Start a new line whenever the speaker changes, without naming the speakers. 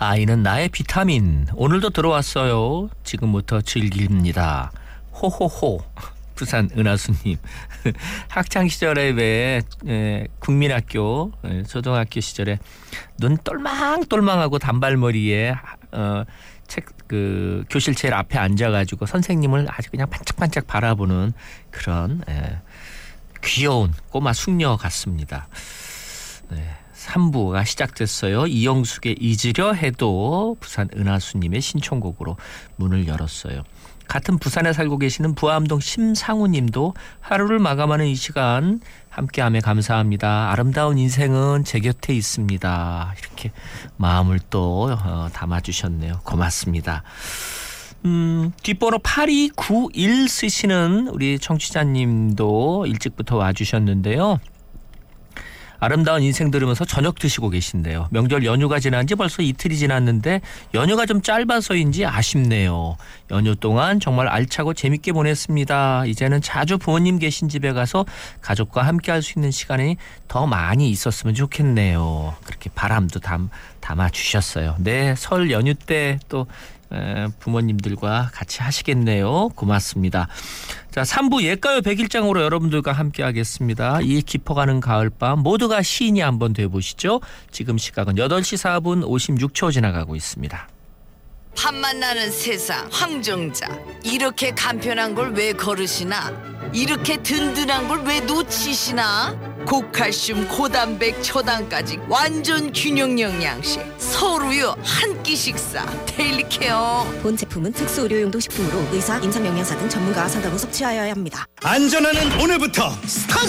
아이는 나의 비타민. 오늘도 들어왔어요. 지금부터 즐깁니다. 호호호. 부산 은하수님. 학창시절에 왜 국민학교 초등학교 시절에 눈 똘망똘망하고 단발머리에 교실 제일 앞에 앉아가지고 선생님을 아주 그냥 반짝반짝 바라보는 그런 귀여운 꼬마 숙녀 같습니다. 3부가 시작됐어요. 이영숙의 잊으려 해도 부산 은하수님의 신청곡으로 문을 열었어요. 같은 부산에 살고 계시는 부암동 심상우님도 하루를 마감하는 이 시간 함께하며 감사합니다. 아름다운 인생은 제 곁에 있습니다. 이렇게 마음을 또 담아주셨네요. 고맙습니다. 뒷번호 8291 쓰시는 우리 청취자님도 일찍부터 와주셨는데요. 아름다운 인생 들으면서 저녁 드시고 계신데요. 명절 연휴가 지난 지 벌써 이틀이 지났는데 연휴가 좀 짧아서인지 아쉽네요. 연휴 동안 정말 알차고 재밌게 보냈습니다. 이제는 자주 부모님 계신 집에 가서 가족과 함께 할 수 있는 시간이 더 많이 있었으면 좋겠네요. 그렇게 바람도 담아주셨어요. 네, 설 연휴 때 또 부모님들과 같이 하시겠네요. 고맙습니다. 자, 3부 옛가요 100일장으로 여러분들과 함께 하겠습니다. 이 깊어가는 가을밤 모두가 시인이 한번 돼보시죠. 지금 시각은 8시 4분 56초 지나가고 있습니다.
밤만 나는 세상 황정자, 이렇게 간편한 걸 왜 걸으시나, 이렇게 든든한 걸 왜 놓치시나. 고칼슘 고단백 초당까지 완전 균형 영양식 서울우유 한 끼 식사 데일리케어.
본 제품은 특수 의료용도 식품으로 의사, 임상영양사 등 전문가와 상담 후 섭취하여야 합니다.
안전하는 오늘부터 스타트!